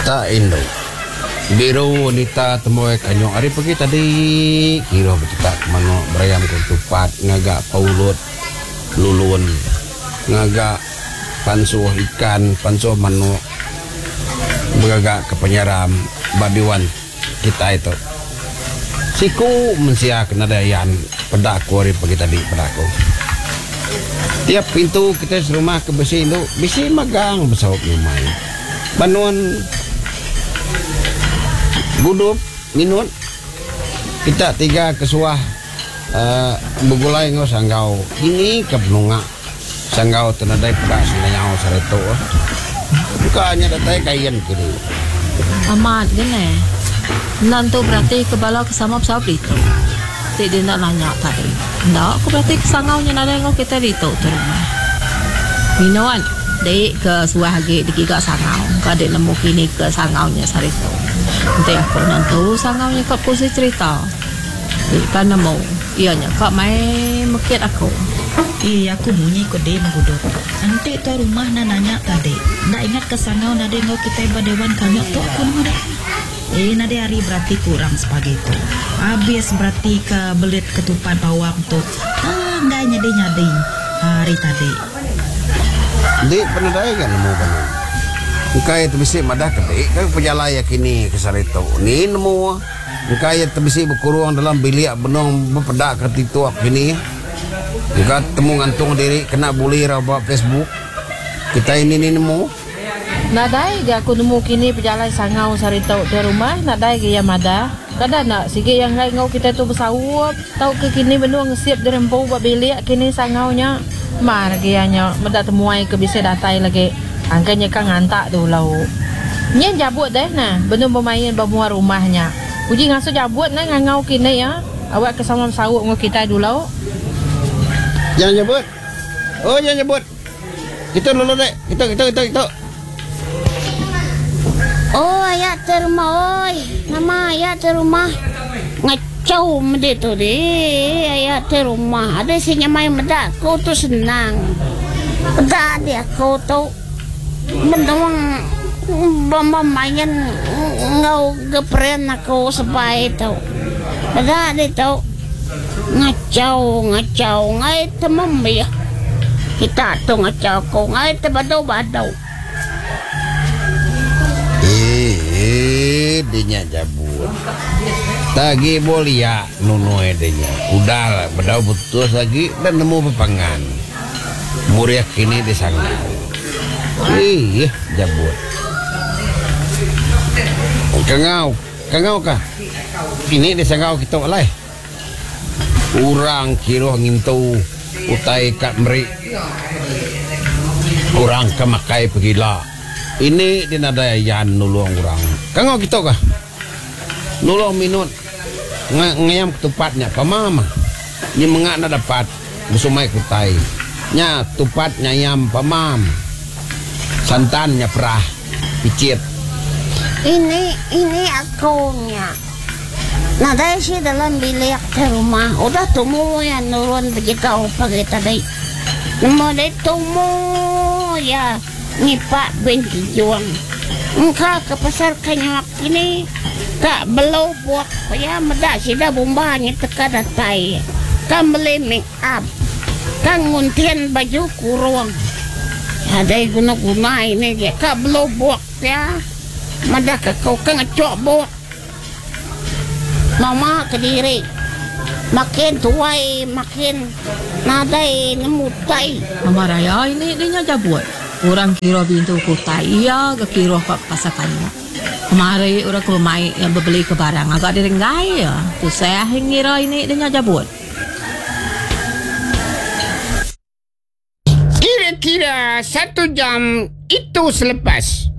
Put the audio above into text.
Tak Indo Biro wanita temoy kanyong ari pergi tadi kira betul mano berayam ketupat ngagak paulut lulun ngagak pansuh ikan pansuh manuk beragak ke penyeram babiwan kita itu siku mensia kena dayan pedaku hari pergi tadi pedaku tiap pintu kita serumah ke besi itu besi magang besok lumayan banuan gudup minut kita tiga kesuah begulai ngau sanggau ini ke penunga sanggau tenadai pedas nanyau sareto bukannya datai kayan kiri amat gini nanti berarti kebala kesama pesawat itu tidak nak nanya tadi nak aku berarti kesangaunya nada ngau kita itu tu rumah minuan dek ke suah lagi dikigak sangau kadek nemu kini ke sangaunya sareto nanti aku nanti sangaunya kak kursi cerita kan nemu ianya kak main mekit aku iya aku bunyi kode mengudut nanti tu rumah nanya tadi nak ingat ke sangau nade ngau kita badewan kami tu aku nade nade hari berarti kurang spaghetti habis berarti ke belit ketupat bawang tu enggak nyade hari tadi di penadai kan nemu kan Engkai terbisi madah ketik kan penjalaya kini ke sarito ni nemu engkai terbisi berkurung dalam bilik benong berpedak ke TikTok kini engkai temu ngantung diri kena bully rawa Facebook kita ini nemu nadai ga aku nemu kini penjalai sangau sarito di rumah nadai ga yang madah kada nak sige yang lain ngau kita tu bersawap tau ke kini benong siap di rempau buat bilik kini sangaunya mar gianya meda temuai ke bisa datai lagi angkanya kan ngantak tu lau nya jabut deh nah benung bermain bamuar rumahnya uji ngasuh jabut nah ngau kini ya awak kesama sawuk ngau kita dulu lau jangan nyebut oh jangan nyebut kita lulu dek kita oh ayat terumah oi nama ayat terumah ngacau mede tu deh ayat terumah ada si nyamai meda kau tu senang meda dia kau tu mendoang main ngau gepren aku sepai tu meda dia tu ngacau ngai temam ya kita tu ngacau kau ngai tebadau dinya jabut tagi bolia nunoe dinya udah lah bedau betul lagi dan nemu pepangan muriak kini disangau iya jabut kangau kah ini disangau kita oleh urang kiro ngintu utai kat meri urang kemakai pegila ini dinadayan nulung urang kangau kita kah nulung minut ngayam ketupatnya pamama ni mengak na dapat musumai kutai nya tupat nyayam pamam santannya perah picit ini akunya nadai si dalam bilik di rumah udah temu ya nurun begitu pagi tadi nemu deh temu ya ngipak binti juang engkau ke pasar kanyak ini tak belau buat ya meda sida bombanya teka datai kan beli make up kan nguntian baju kurung ada guna ini dia kan belau buat ya meda ke kau kan ngecok buat mama ke diri makin tuai makin nadai nemutai mama raya ini dia jabut orang kira pintu kutai iya ke kira kat pasakannya kemari orang ke mai yang berbeli ke barang agak direnggai ya tu saya ngira ini dia jabut kira-kira 1 jam itu selepas